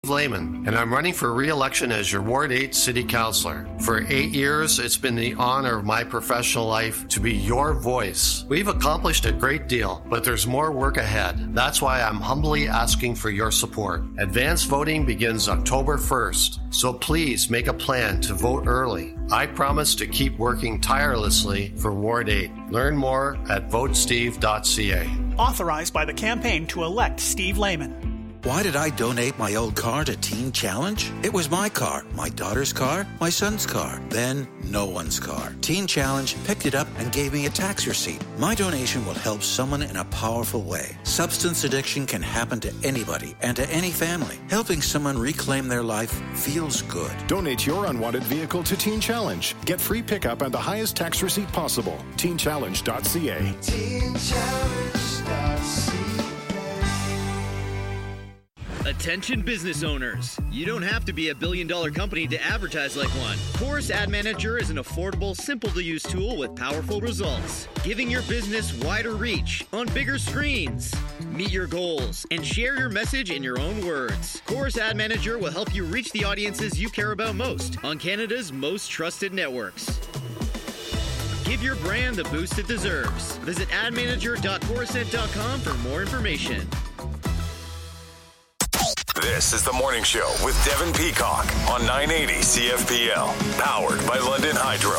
Lehman, and I'm running for re-election as your Ward 8 City Councilor. For 8 years, it's been the honor of my professional life to be your voice. We've accomplished a great deal, but there's more work ahead. That's why I'm humbly asking for your support. Advance voting begins October 1st, so please make a plan to vote early. I promise to keep working tirelessly for Ward 8. Learn more at votesteve.ca. Authorized by the campaign to elect Steve Lehman. Why did I donate my old car to Teen Challenge? It was my car, my daughter's car, my son's car, then no one's car. Teen Challenge picked it up and gave me a tax receipt. My donation will help someone in a powerful way. Substance addiction can happen to anybody and to any family. Helping someone reclaim their life feels good. Donate your unwanted vehicle to Teen Challenge. Get free pickup and the highest tax receipt possible. TeenChallenge.ca. TeenChallenge.ca. Attention business owners. You don't have to be a billion-dollar company to advertise like one. Chorus Ad Manager is an affordable, simple-to-use tool with powerful results, giving your business wider reach on bigger screens. Meet your goals and share your message in your own words. Chorus Ad Manager will help you reach the audiences you care about most on Canada's most trusted networks. Give your brand the boost it deserves. Visit admanager.chorused.com for more information. This is The Morning Show with Devin Peacock on 980 CFPL, powered by London Hydro.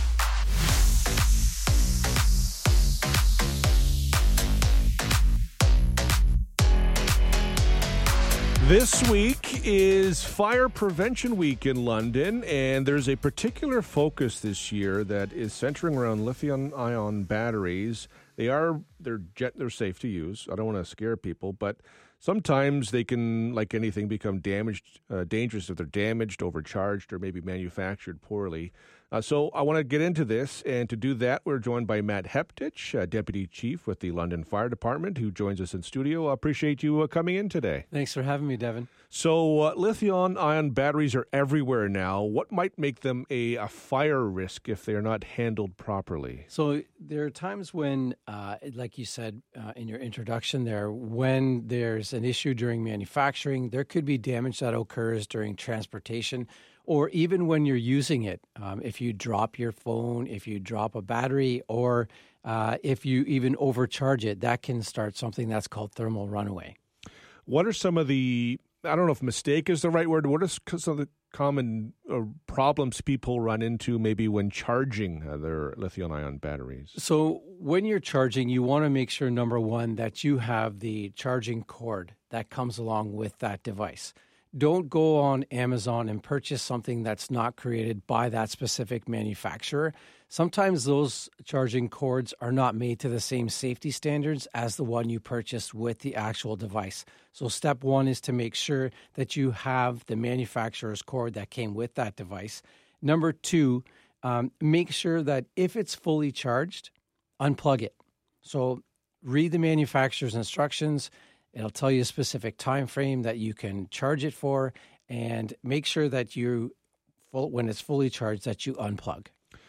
This week is Fire Prevention Week in London, and there's a particular focus this year that is centering around lithium-ion batteries. They're safe to use. I don't want to scare people, but sometimes they can, like anything, become dangerous if they're damaged, overcharged, or maybe manufactured poorly. So I want to get into this, and to do that, we're joined by Matt Heptich, Deputy Chief with the London Fire Department, who joins us in studio. I appreciate you coming in today. Thanks for having me, Devin. So lithium-ion batteries are everywhere now. What might make them a fire risk if they are not handled properly? So there are times when, like you said in your introduction there, when there's an issue during manufacturing, there could be damage that occurs during transportation, or even when you're using it. If you drop your phone, if you drop a battery, or if you even overcharge it, that can start something that's called thermal runaway. What are some of the, I don't know if mistake is the right word, what are some of the common problems people run into maybe when charging their lithium-ion batteries? So when you're charging, you want to make sure, number one, that you have the charging cord that comes along with that device. Don't go on Amazon and purchase something that's not created by that specific manufacturer. Sometimes those charging cords are not made to the same safety standards as the one you purchased with the actual device. So step one is to make sure that you have the manufacturer's cord that came with that device. Number two, make sure that if it's fully charged, unplug it. So read the manufacturer's instructions. It'll tell you a specific time frame that you can charge it for, and make sure that when it's fully charged, that you unplug.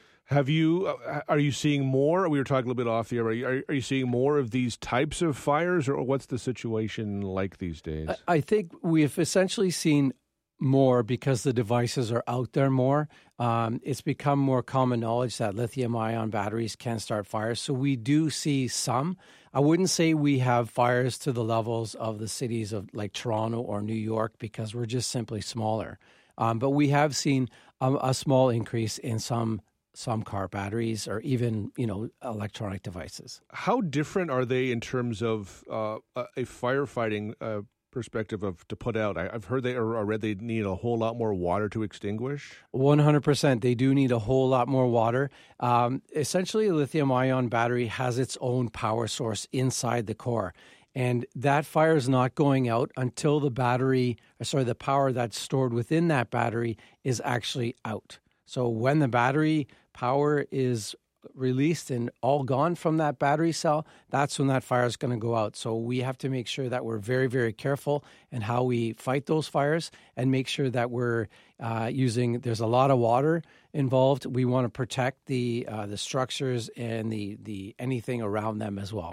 Are you seeing more? We were talking a little bit off the air. Are you seeing more of these types of fires, or what's the situation like these days? I think we've essentially seen more because the devices are out there more. It's become more common knowledge that lithium-ion batteries can start fires. So we do see some. I wouldn't say we have fires to the levels of the cities of like Toronto or New York because we're just simply smaller. But we have seen a small increase in some car batteries or even, electronic devices. How different are they in terms of a firefighting perspective to put out? I've heard I read they need a whole lot more water to extinguish. 100%. They do need a whole lot more water. Essentially, a lithium-ion battery has its own power source inside the core. And that fire is not going out until the power that's stored within that battery is actually out. So when the battery power is released and all gone from that battery cell, that's when that fire is going to go out. So we have to make sure that we're very, very careful in how we fight those fires and make sure that we're there's a lot of water involved. We want to protect the structures and the anything around them as well.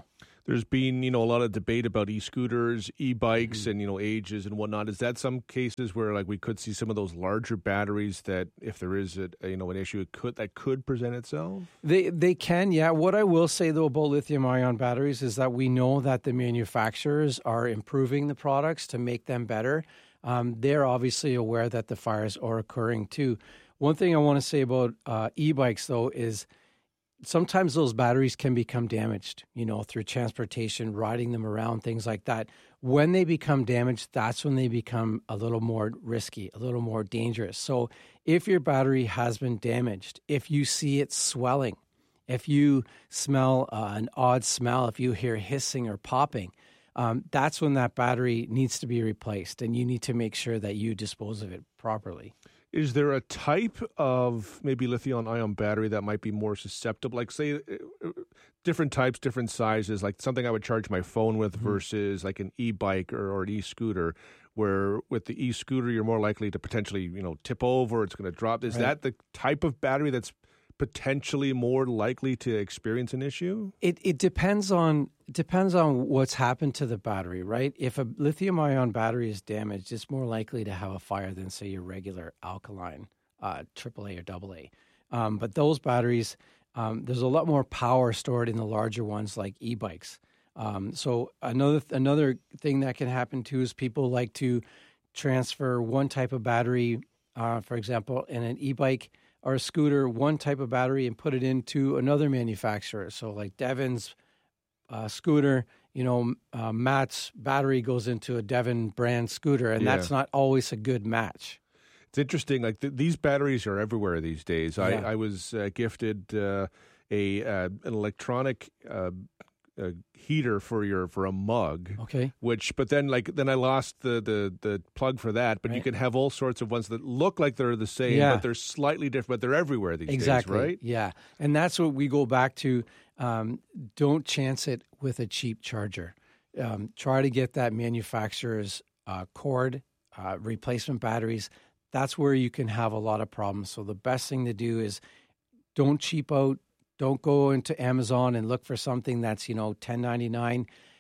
There's been, a lot of debate about e-scooters, e-bikes, and, ages and whatnot. Is that some cases where, like, we could see some of those larger batteries that, if there is, an issue, that could present itself? They can, yeah. What I will say, though, about lithium-ion batteries is that we know that the manufacturers are improving the products to make them better. They're obviously aware that the fires are occurring, too. One thing I want to say about e-bikes, though, is sometimes those batteries can become damaged, through transportation, riding them around, things like that. When they become damaged, that's when they become a little more risky, a little more dangerous. So if your battery has been damaged, if you see it swelling, if you smell an odd smell, if you hear hissing or popping, that's when that battery needs to be replaced, and you need to make sure that you dispose of it properly. Is there a type of maybe lithium-ion battery that might be more susceptible? Like, say, different types, different sizes, like something I would charge my phone with versus like an e-bike or an e-scooter, where with the e-scooter, you're more likely to potentially, tip over, it's going to drop. Is that the type of battery that's potentially more likely to experience an issue? It depends on what's happened to the battery, right? If a lithium-ion battery is damaged, it's more likely to have a fire than, say, your regular alkaline AAA or AA. But those batteries, there's a lot more power stored in the larger ones like e-bikes. So another thing that can happen too is people like to transfer one type of battery, for example, in an e-bike or a scooter, one type of battery, and put it into another manufacturer. So like Devon's scooter, Matt's battery goes into a Devon brand scooter, and that's not always a good match. It's interesting. Like these batteries are everywhere these days. Yeah. I was gifted an electronic heater for a mug. Okay. But then I lost the plug for that. But you can have all sorts of ones that look like they're the same, but they're slightly different. But they're everywhere these days, right? Yeah, and that's what we go back to. Don't chance it with a cheap charger. Try to get that manufacturer's cord, replacement batteries. That's where you can have a lot of problems. So the best thing to do is don't cheap out. Don't go into Amazon and look for something that's, $10.99.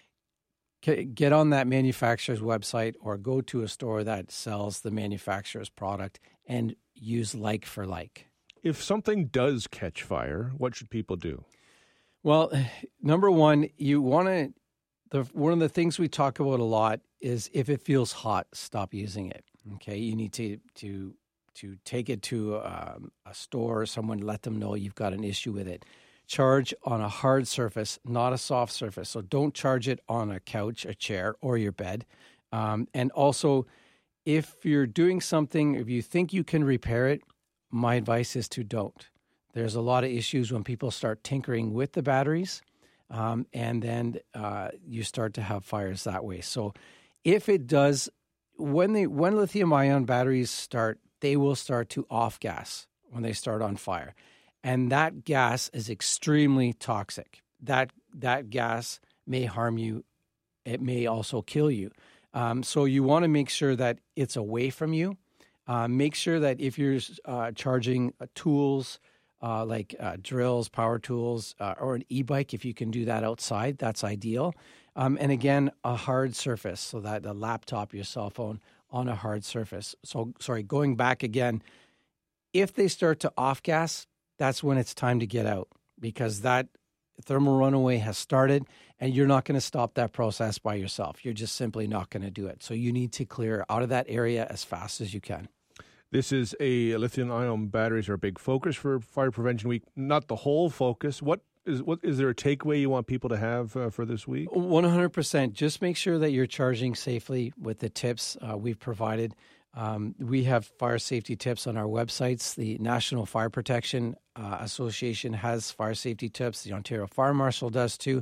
Get on that manufacturer's website or go to a store that sells the manufacturer's product and use like for like. If something does catch fire, what should people do? Well, number one, you want to, one of the things we talk about a lot is if it feels hot, stop using it. Okay, you need to take it to a store or someone, let them know you've got an issue with it. Charge on a hard surface, not a soft surface. So don't charge it on a couch, a chair, or your bed. And also, if you're doing something, if you think you can repair it, my advice is to don't. There's a lot of issues when people start tinkering with the batteries, and then you start to have fires that way. So if it does, when lithium-ion batteries start, they will start to off-gas when they start on fire. And that gas is extremely toxic. That gas may harm you. It may also kill you. So you want to make sure that it's away from you. Make sure that if you're charging tools like drills, power tools, or an e-bike, if you can do that outside, that's ideal. And again, a hard surface, so that a laptop, your cell phone, on a hard surface. So, going back again, if they start to off-gas, that's when it's time to get out, because that thermal runaway has started, and you're not going to stop that process by yourself. You're just simply not going to do it. So you need to clear out of that area as fast as you can. This is lithium-ion batteries are a big focus for Fire Prevention Week. Not the whole focus. What is there a takeaway you want people to have for this week? 100%. Just make sure that you're charging safely with the tips we've provided. We have fire safety tips on our websites. The National Fire Protection Association has fire safety tips. The Ontario Fire Marshal does too.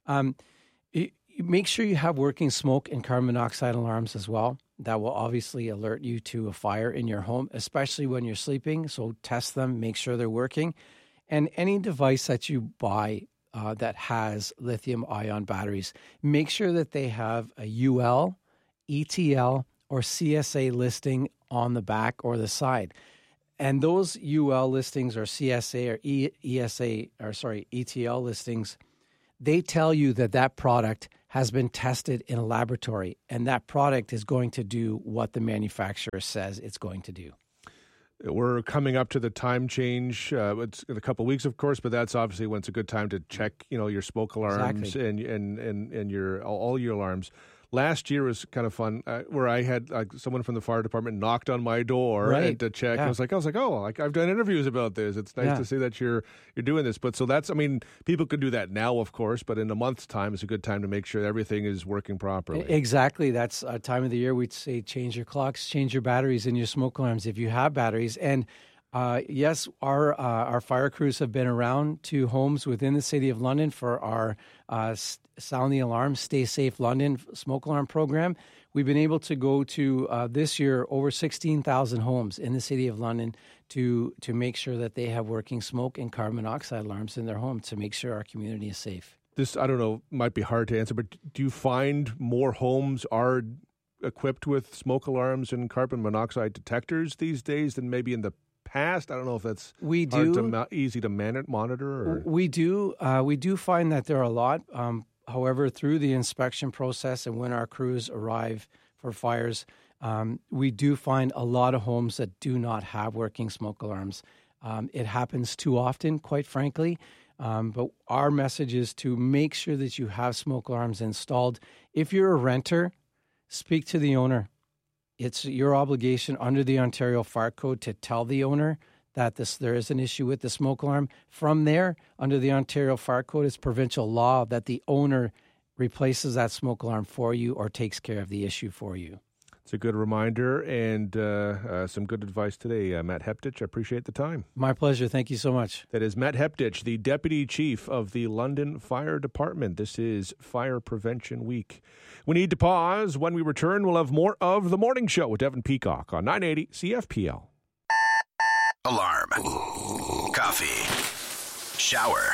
Make sure you have working smoke and carbon monoxide alarms as well. That will obviously alert you to a fire in your home, especially when you're sleeping. So test them, make sure they're working. And any device that you buy that has lithium-ion batteries, make sure that they have a UL, ETL, or CSA listing on the back or the side. And those UL listings or CSA or ETL listings, they tell you that product has been tested in a laboratory, and that product is going to do what the manufacturer says it's going to do. We're coming up to the time change. It's in a couple of weeks, of course, but that's obviously when it's a good time to check, your smoke alarms and your all your alarms. Last year was kind of fun, where I had someone from the fire department knocked on my door and to check. Yeah. I was like, I've done interviews about this. It's nice to see that you're doing this. But so people could do that now, of course, but in a month's time, it's a good time to make sure everything is working properly. Exactly. That's a time of the year we'd say change your clocks, change your batteries in your smoke alarms if you have batteries. And yes, our fire crews have been around to homes within the City of London for our Sound the Alarm, Stay Safe London smoke alarm program. We've been able to go to, this year, over 16,000 homes in the City of London to make sure that they have working smoke and carbon monoxide alarms in their home to make sure our community is safe. This, I don't know, might be hard to answer, but do you find more homes are equipped with smoke alarms and carbon monoxide detectors these days than maybe in the past? I don't know if that's easy to monitor. Or? We do find that there are a lot. However, through the inspection process and when our crews arrive for fires, we do find a lot of homes that do not have working smoke alarms. It happens too often, quite frankly. But our message is to make sure that you have smoke alarms installed. If you're a renter, speak to the owner. It's your obligation under the Ontario Fire Code to tell the owner that there is an issue with the smoke alarm. From there, under the Ontario Fire Code, it's provincial law that the owner replaces that smoke alarm for you or takes care of the issue for you. It's a good reminder and some good advice today. Matt Heptich, I appreciate the time. My pleasure. Thank you so much. That is Matt Heptich, the Deputy Chief of the London Fire Department. This is Fire Prevention Week. We need to pause. When we return, we'll have more of The Morning Show with Devin Peacock on 980 CFPL. Alarm. Coffee. Shower.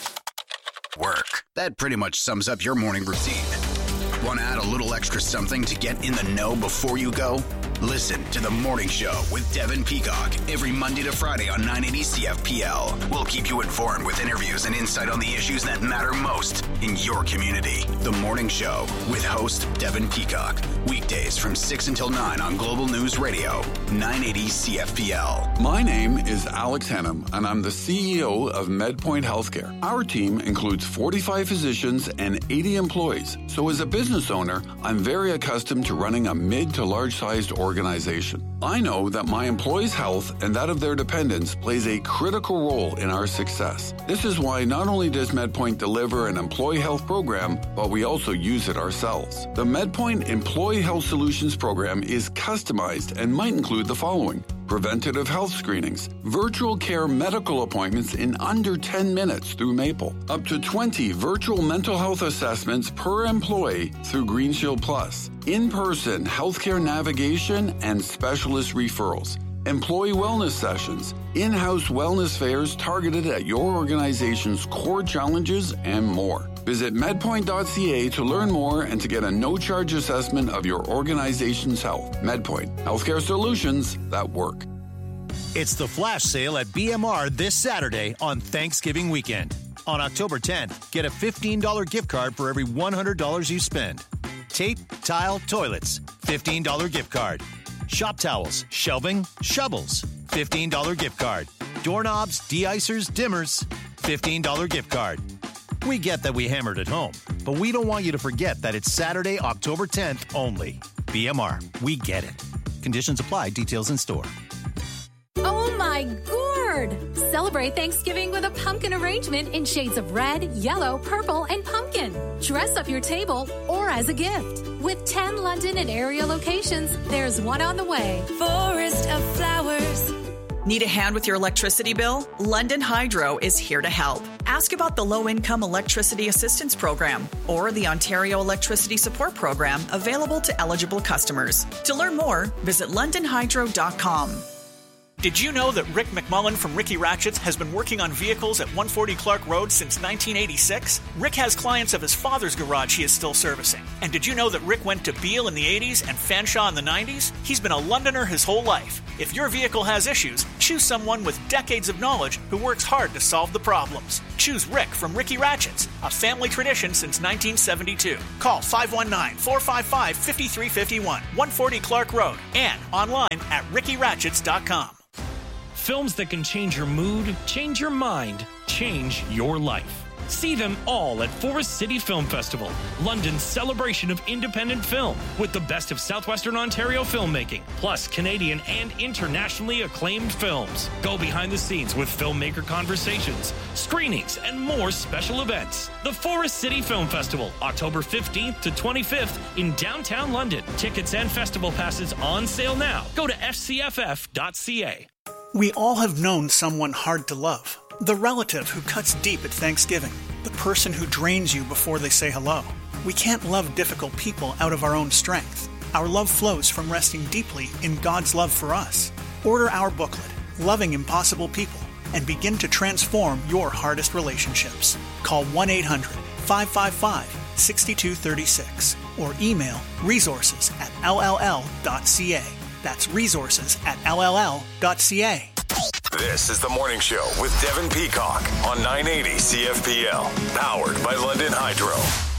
Work. That pretty much sums up your morning routine. Want to add a little extra something to get in the know before you go? Listen to The Morning Show with Devin Peacock every Monday to Friday on 980 CFPL. We'll keep you informed with interviews and insight on the issues that matter most in your community. The Morning Show with host Devin Peacock. Weekdays from 6 until 9 on Global News Radio, 980 CFPL. My name is Alex Hannum, and I'm the CEO of MedPoint Healthcare. Our team includes 45 physicians and 80 employees. So as a business owner, I'm very accustomed to running a mid to large-sized organization. I know that my employees' health and that of their dependents plays a critical role in our success. This is why not only does MedPoint deliver an employee health program, but we also use it ourselves. The MedPoint Employee Health Solutions program is customized and might include the following: preventative health screenings, virtual care medical appointments in under 10 minutes through Maple, up to 20 virtual mental health assessments per employee through Green Shield Plus, in-person healthcare navigation and specialist referrals, employee wellness sessions, in-house wellness fairs targeted at your organization's core challenges, and more. Visit medpoint.ca to learn more and to get a no-charge assessment of your organization's health. MedPoint, healthcare solutions that work. It's the flash sale at BMR this Saturday on Thanksgiving weekend. On October 10th, get a $15 gift card for every $100 you spend. Tape, tile, toilets, $15 gift card. Shop towels, shelving, shovels, $15 gift card. Doorknobs, de-icers, dimmers, $15 gift card. We get that we hammered at home, but we don't want you to forget that it's Saturday, October 10th only. BMR, we get it. Conditions apply. Details in store. Oh my gourd! Celebrate Thanksgiving with a pumpkin arrangement in shades of red, yellow, purple, and pumpkin. Dress up your table or as a gift. With 10 London and area locations, there's one on the way. Forest of flowers. Need a hand with your electricity bill? London Hydro is here to help. Ask about the Low-Income Electricity Assistance Program or the Ontario Electricity Support Program available to eligible customers. To learn more, visit londonhydro.com. Did you know that Rick McMullen from Ricky Ratchets has been working on vehicles at 140 Clark Road since 1986? Rick has clients of his father's garage he is still servicing. And did you know that Rick went to Beale in the 80s and Fanshawe in the 90s? He's been a Londoner his whole life. If your vehicle has issues, choose someone with decades of knowledge who works hard to solve the problems. Choose Rick from Ricky Ratchets, a family tradition since 1972. Call 519-455-5351, 140 Clark Road, and online at rickyratchets.com. Films that can change your mood, change your mind, change your life. See them all at Forest City Film Festival, London's celebration of independent film, with the best of Southwestern Ontario filmmaking, plus Canadian and internationally acclaimed films. Go behind the scenes with filmmaker conversations, screenings, and more special events. The Forest City Film Festival, October 15th to 25th in downtown London. Tickets and festival passes on sale now. Go to fcff.ca. We all have known someone hard to love. The relative who cuts deep at Thanksgiving. The person who drains you before they say hello. We can't love difficult people out of our own strength. Our love flows from resting deeply in God's love for us. Order our booklet, Loving Impossible People, and begin to transform your hardest relationships. Call 1-800-555-6236 or email resources@lll.ca. That's resources@lll.ca. This is The Morning Show with Devin Peacock on 980 CFPL. Powered by London Hydro.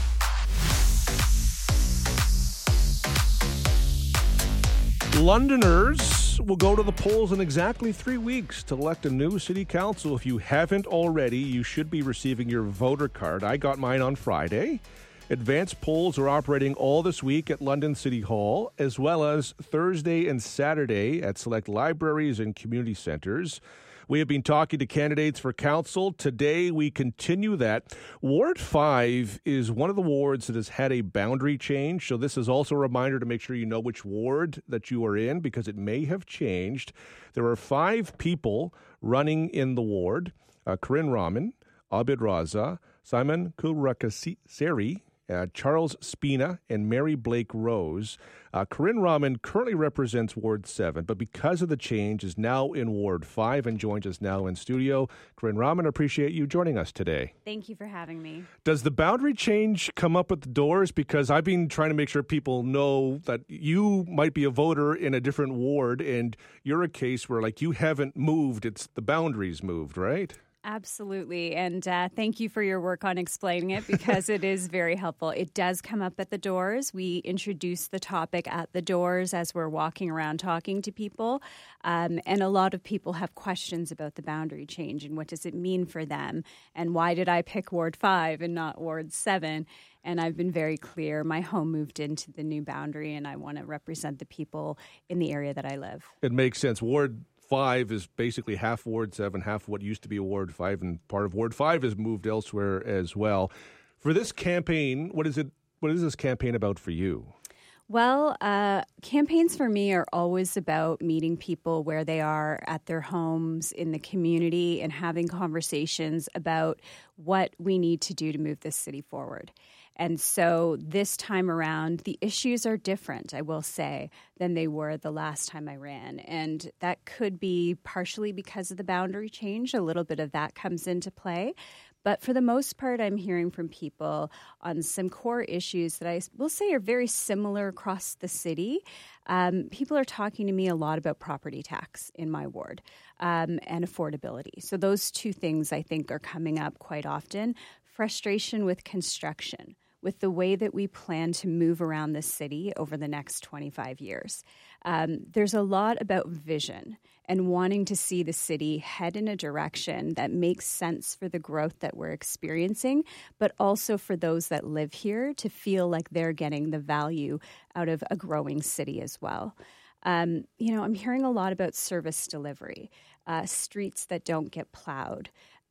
Londoners will go to the polls in exactly 3 weeks to elect a new city council. If you haven't already, you should be receiving your voter card. I got mine on Friday. Advanced polls are operating all this week at London City Hall, as well as Thursday and Saturday at select libraries and community centres. We have been talking to candidates for council. Today, we continue that. Ward 5 is one of the wards that has had a boundary change, so this is also a reminder to make sure you know which ward that you are in, because it may have changed. There are 5 people running in the ward: Corinne Rahman, Abid Raza, Simon Kulrakaseri, Charles Spina, and Mary Blake Rose. Corinne Rahman currently represents Ward 7, but because of the change is now in Ward 5 and joins us now in studio. Corinne Rahman, appreciate you joining us today. Thank you for having me. Does the boundary change come up at the doors? Because I've been trying to make sure people know that you might be a voter in a different ward, and you're a case where, like, you haven't moved, it's the boundaries moved, right? Absolutely. And thank you for your work on explaining it, because it is very helpful. It does come up at the doors. We introduce the topic at the doors as we're walking around talking to people. And a lot of people have questions about the boundary change and what does it mean for them? And why did I pick Ward 5 and not Ward 7? And I've been very clear. My home moved into the new boundary, and I want to represent the people in the area that I live. It makes sense. Ward 5 is basically half Ward 7, half what used to be Ward 5, and part of Ward 5 has moved elsewhere as well. For this campaign, what is this campaign about for you? Well, campaigns for me are always about meeting people where they are at their homes, in the community, and having conversations about what we need to do to move this city forward. And so this time around, the issues are different, I will say, than they were the last time I ran. And that could be partially because of the boundary change. A little bit of that comes into play. But for the most part, I'm hearing from people on some core issues that I will say are very similar across the city. People are talking to me a lot about property tax in my ward and affordability. So those two things I think are coming up quite often. Frustration with construction, with the way that we plan to move around the city over the next 25 years. There's a lot about vision and wanting to see the city head in a direction that makes sense for the growth that we're experiencing, but also for those that live here to feel like they're getting the value out of a growing city as well. I'm hearing a lot about service delivery, streets that don't get plowed,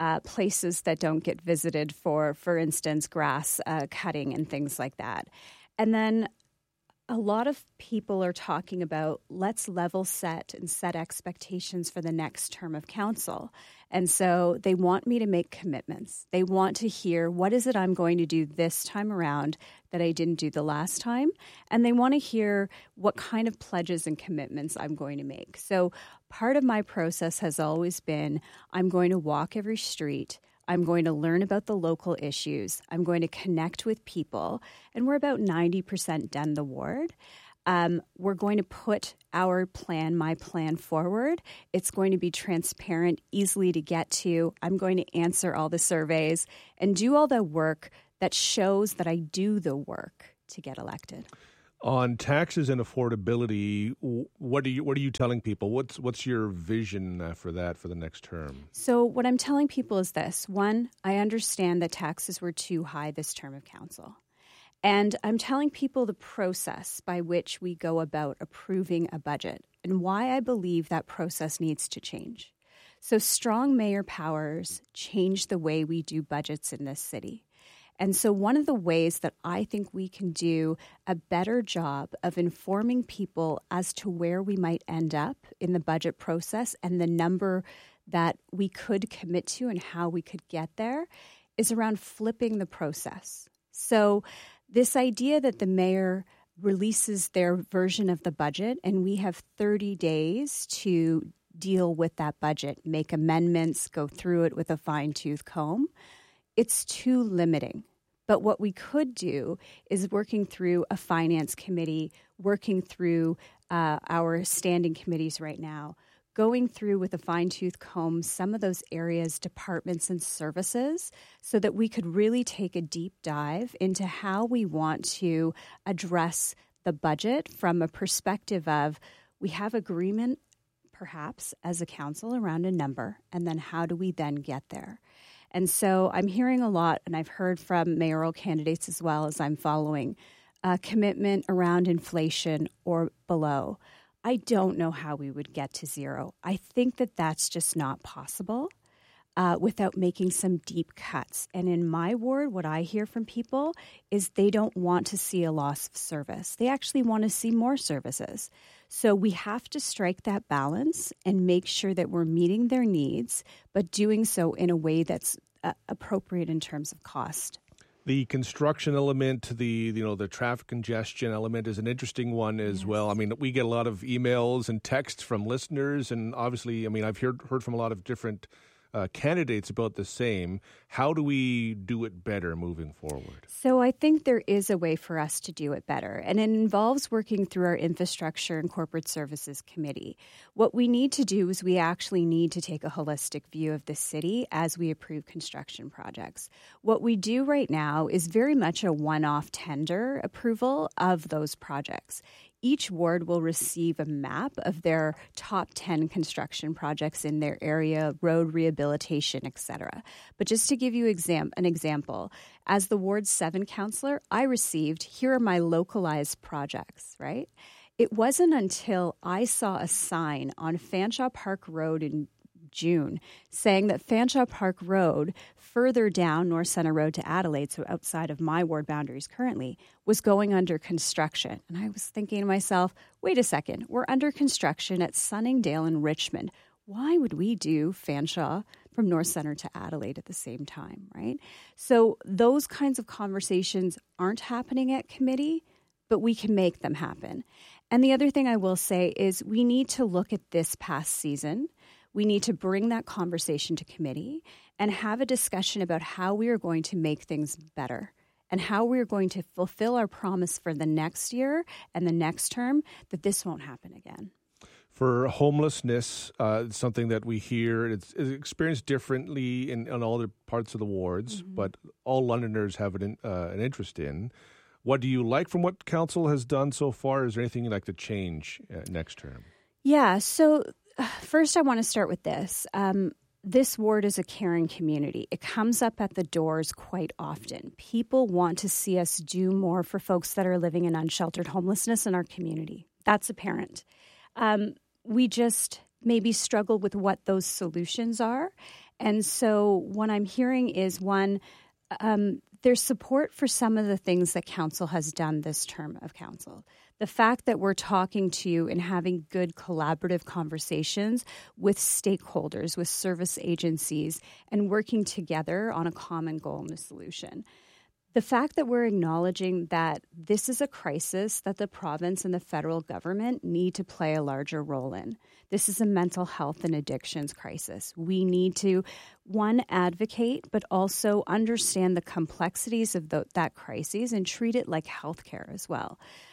places that don't get visited for instance, grass cutting and things like that. And then a lot of people are talking about let's level set and set expectations for the next term of council. And so they want me to make commitments. They want to hear, what is it I'm going to do this time around that I didn't do the last time? And they want to hear what kind of pledges and commitments I'm going to make. So part of my process has always been, I'm going to walk every street. I'm going to learn about the local issues. I'm going to connect with people. And we're about 90% done the ward. We're going to put our plan, my plan, forward. It's going to be transparent, easily to get to. I'm going to answer all the surveys and do all the work that shows that I do the work to get elected. On taxes and affordability, what are you telling people? What's your vision for that for the next term? So what I'm telling people is this. One, I understand that taxes were too high this term of council. And I'm telling people the process by which we go about approving a budget and why I believe that process needs to change. So strong mayor powers change the way we do budgets in this city. And so one of the ways that I think we can do a better job of informing people as to where we might end up in the budget process and the number that we could commit to and how we could get there is around flipping the process. So this idea that the mayor releases their version of the budget and we have 30 days to deal with that budget, make amendments, go through it with a fine-tooth comb, it's too limiting. But what we could do is working through a finance committee, working through our standing committees right now, going through with a fine-tooth comb some of those areas, departments and services, so that we could really take a deep dive into how we want to address the budget from a perspective of we have agreement perhaps as a council around a number, and then how do we then get there? And so I'm hearing a lot, and I've heard from mayoral candidates as well as I'm following, commitment around inflation or below. I don't know how we would get to zero. I think that that's just not possible without making some deep cuts. And in my ward, what I hear from people is they don't want to see a loss of service. They actually want to see more services. So we have to strike that balance and make sure that we're meeting their needs, but doing so in a way that's appropriate in terms of cost. The construction element, the traffic congestion element is an interesting one as well. I mean, we get a lot of emails and texts from listeners, and obviously, I mean, I've heard from a lot of different candidates about the same. How do we do it better moving forward? So I think there is a way for us to do it better, and it involves working through our Infrastructure and Corporate Services Committee. What we need to do is we actually need to take a holistic view of the city as we approve construction projects. What we do right now is very much a one-off tender approval of those projects. Each ward will receive a map of their top 10 construction projects in their area, road rehabilitation, etc. But just to give you an example, as the Ward 7 councillor, I received, here are my localized projects, right? It wasn't until I saw a sign on Fanshawe Park Road in June saying that Fanshawe Park Road, further down North Centre Road to Adelaide, so outside of my ward boundaries currently, was going under construction. And I was thinking to myself, wait a second, we're under construction at Sunningdale and Richmond. Why would we do Fanshawe from North Centre to Adelaide at the same time, right? So those kinds of conversations aren't happening at committee, but we can make them happen. And the other thing I will say is we need to look at this past season. We need to bring that conversation to committee and have a discussion about how we are going to make things better and how we are going to fulfill our promise for the next year and the next term that this won't happen again. For homelessness, something that we hear, it's experienced differently in all the parts of the wards, but all Londoners have an interest in. What do you like from what council has done so far? Is there anything you'd like to change next term? Yeah, so first I want to start with this. This ward is a caring community. It comes up at the doors quite often. People want to see us do more for folks that are living in unsheltered homelessness in our community. That's apparent. We just maybe struggle with what those solutions are. And so what I'm hearing is, one, there's support for some of the things that council has done this term of council. The fact that we're talking to you and having good collaborative conversations with stakeholders, with service agencies, and working together on a common goal and a solution. The fact that we're acknowledging that this is a crisis that the province and the federal government need to play a larger role in. This is a mental health and addictions crisis. We need to, one, advocate, but also understand the complexities of that crisis and treat it like healthcare as well.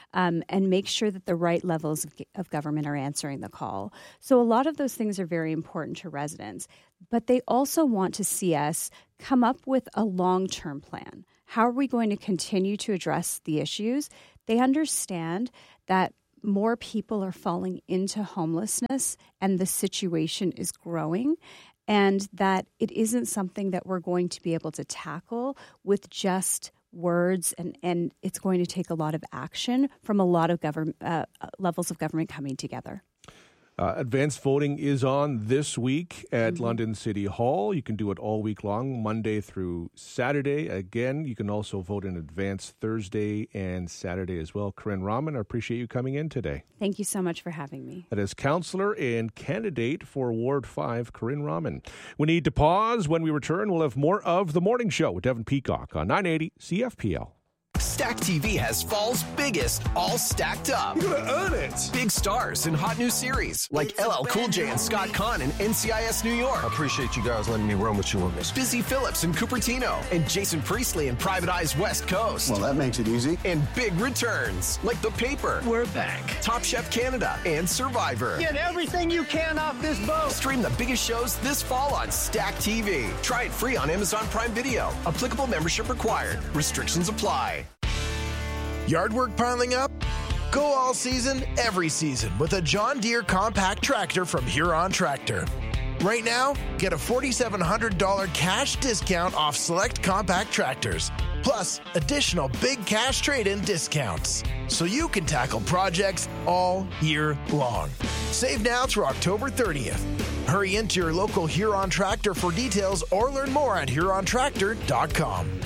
and make sure that the right levels of government are answering the call. So a lot of those things are very important to residents, but they also want to see us come up with a long-term plan. How are we going to continue to address the issues? They understand that more people are falling into homelessness and the situation is growing, and that it isn't something that we're going to be able to tackle with just words, and it's going to take a lot of action from a lot of levels of government coming together. Advanced voting is on this week at London City Hall. You can do it all week long, Monday through Saturday. Again, you can also vote in advance Thursday and Saturday as well. Corinne Rahman, I appreciate you coming in today. Thank you so much for having me. That is Councillor and candidate for Ward 5, Corinne Rahman. We need to pause. When we return, we'll have more of The Morning Show with Devin Peacock on 980 CFPL. Stack TV has fall's biggest all stacked up. You're gonna earn it. Big stars in hot new series like LL Cool J and Scott Conn in NCIS New York. I appreciate you guys letting me run with you on this. Busy Phillips in Cupertino and Jason Priestley in Private Eye's West Coast. Well, that makes it easy. And big returns like The Paper. We're back. Top Chef Canada and Survivor. Get everything you can off this boat. Stream the biggest shows this fall on Stack TV. Try it free on Amazon Prime Video. Applicable membership required. Restrictions apply. Yard work piling up? Go all season, every season with a John Deere compact tractor from Huron Tractor. Right now, get a $4,700 cash discount off select compact tractors, plus additional big cash trade-in discounts, so you can tackle projects all year long. Save now through October 30th. Hurry into your local Huron Tractor for details or learn more at HuronTractor.com.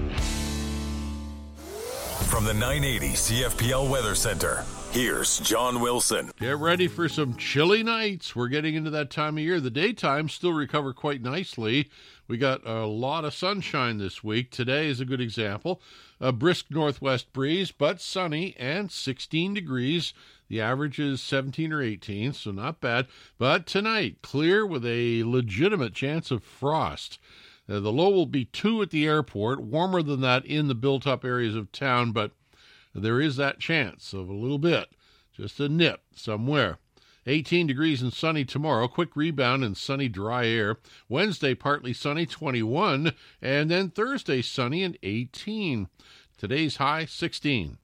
From the 980 CFPL Weather Center, here's John Wilson. Get ready for some chilly nights. We're getting into that time of year. The daytime still recover quite nicely. We got a lot of sunshine this week. Today is a good example. A brisk northwest breeze, but sunny and 16 degrees. The average is 17 or 18, so not bad. But tonight, clear with a legitimate chance of frost. The low will be 2 at the airport, warmer than that in the built-up areas of town, but there is that chance of a little bit, just a nip somewhere. 18 degrees and sunny tomorrow, quick rebound and sunny dry air. Wednesday, partly sunny, 21, and then Thursday, sunny and 18. Today's high, 16.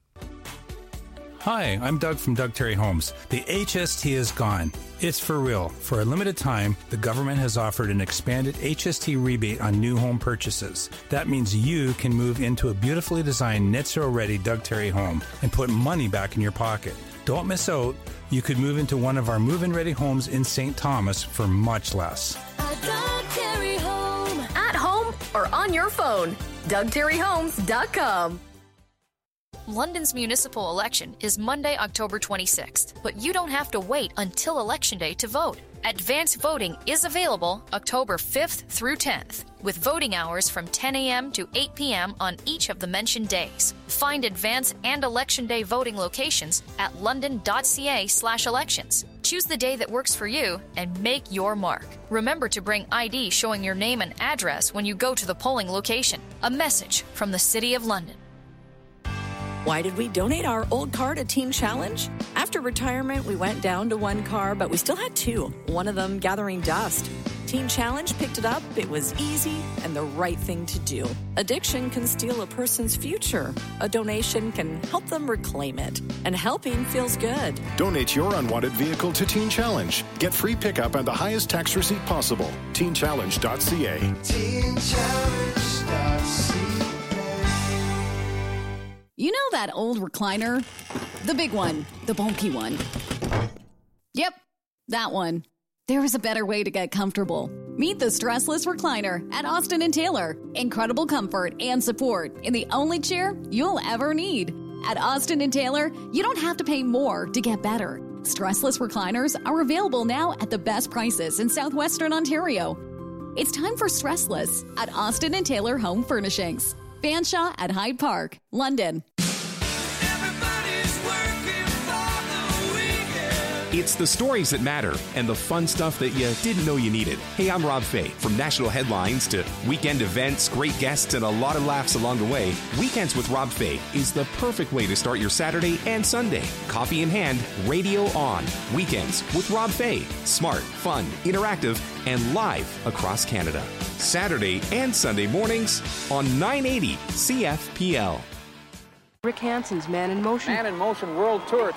Hi, I'm Doug from Doug Terry Homes. The HST is gone. It's for real. For a limited time, the government has offered an expanded HST rebate on new home purchases. That means you can move into a beautifully designed net zero ready Doug Terry home and put money back in your pocket. Don't miss out. You could move into one of our move-in ready homes in St. Thomas for much less. A Doug Terry home. At home or on your phone. DougTerryHomes.com. London's municipal election is Monday, October 26th, but you don't have to wait until Election Day to vote. Advance voting is available October 5th through 10th, with voting hours from 10 a.m. to 8 p.m. on each of the mentioned days. Find Advance and Election Day voting locations at london.ca/elections. Choose the day that works for you and make your mark. Remember to bring ID showing your name and address when you go to the polling location. A message from the City of London. Why did we donate our old car to Teen Challenge? After retirement, we went down to one car, but we still had 2, one of them gathering dust. Teen Challenge picked it up. It was easy and the right thing to do. Addiction can steal a person's future. A donation can help them reclaim it. And helping feels good. Donate your unwanted vehicle to Teen Challenge. Get free pickup and the highest tax receipt possible. TeenChallenge.ca. TeenChallenge.ca. You know that old recliner? The big one, the bulky one. Yep, that one. There is a better way to get comfortable. Meet the Stressless Recliner at Austin & Taylor. Incredible comfort and support in the only chair you'll ever need. At Austin & Taylor, you don't have to pay more to get better. Stressless recliners are available now at the best prices in southwestern Ontario. It's time for Stressless at Austin & Taylor Home Furnishings. Fanshawe at Hyde Park, London. It's the stories that matter and the fun stuff that you didn't know you needed. Hey, I'm Rob Fay. From national headlines to weekend events, great guests, and a lot of laughs along the way, Weekends with Rob Fay is the perfect way to start your Saturday and Sunday. Coffee in hand, radio on. Weekends with Rob Fay. Smart, fun, interactive, and live across Canada. Saturday and Sunday mornings on 980 CFPL. Rick Hansen's Man in Motion. Man in Motion World Tour.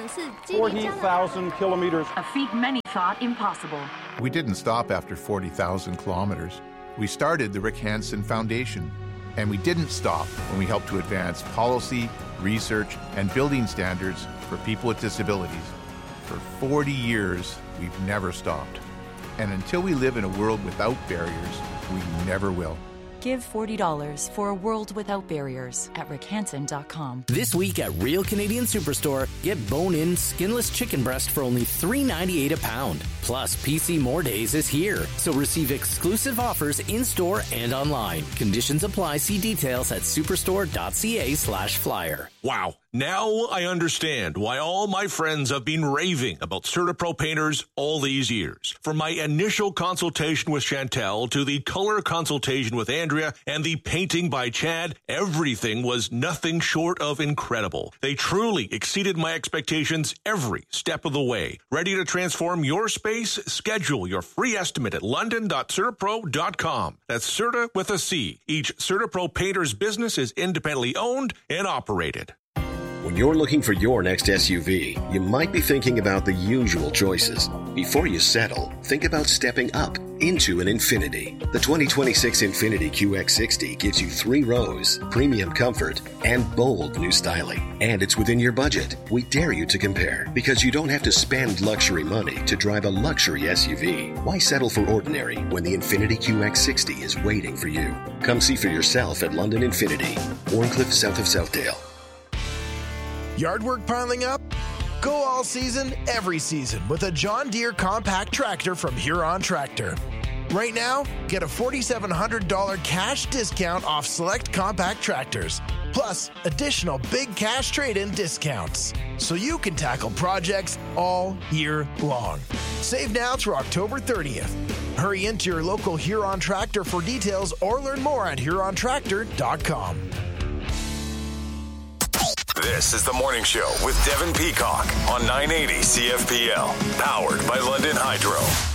40,000 kilometers. A feat many thought impossible. We didn't stop after 40,000 kilometers. We started the Rick Hansen Foundation. And we didn't stop when we helped to advance policy, research, and building standards for people with disabilities. For 40 years, we've never stopped. And until we live in a world without barriers, we never will. Give $40 for a world without barriers at rickhansen.com. This week at Real Canadian Superstore, get bone-in skinless chicken breast for only $3.98 a pound. Plus, PC More Days is here, so receive exclusive offers in-store and online. Conditions apply. See details at superstore.ca/flyer. Wow. Now I understand why all my friends have been raving about CertaPro painters all these years. From my initial consultation with Chantel to the color consultation with Andrea and the painting by Chad, everything was nothing short of incredible. They truly exceeded my expectations every step of the way. Ready to transform your space? Schedule your free estimate at london.certapro.com. That's Certa with a C. Each CertaPro painter's business is independently owned and operated. When you're looking for your next SUV, you might be thinking about the usual choices. Before you settle, think about stepping up into an Infiniti. The 2026 Infiniti QX60 gives you 3 rows, premium comfort, and bold new styling. And it's within your budget. We dare you to compare, because you don't have to spend luxury money to drive a luxury SUV. Why settle for ordinary when the Infiniti QX60 is waiting for you? Come see for yourself at London Infiniti, Warncliffe, south of Southdale. Yard work piling up? Go all season, every season with a John Deere compact tractor from Huron Tractor. Right now, get a $4,700 cash discount off select compact tractors, plus additional big cash trade-in discounts, so you can tackle projects all year long. Save now through October 30th. Hurry into your local Huron Tractor for details or learn more at hurontractor.com. This is The Morning Show with Devin Peacock on 980 CFPL, powered by London Hydro.